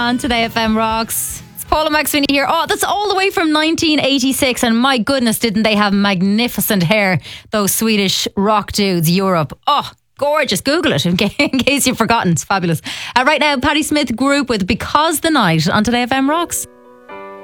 on Today FM Rocks. It's Paula Maxwini here. Oh, that's all the way from 1986, and my goodness, didn't they have magnificent hair, those Swedish rock dudes, Europe. Oh, gorgeous. Google it in case you've forgotten. It's fabulous. Right now, Patti Smith Group with Because the Night on Today FM Rocks.